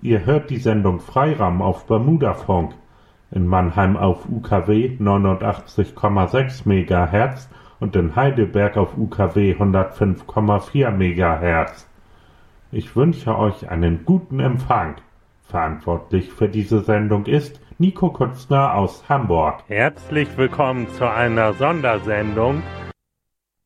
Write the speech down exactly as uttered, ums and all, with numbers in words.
Ihr hört die Sendung Freiraum auf Bermudafunk, in Mannheim auf U K W neunundachtzig Komma sechs Megahertz und in Heidelberg auf U K W hundertfünf Komma vier Megahertz. Ich wünsche euch einen guten Empfang. Verantwortlich für diese Sendung ist Nico Kutzner aus Hamburg. Herzlich willkommen zu einer Sondersendung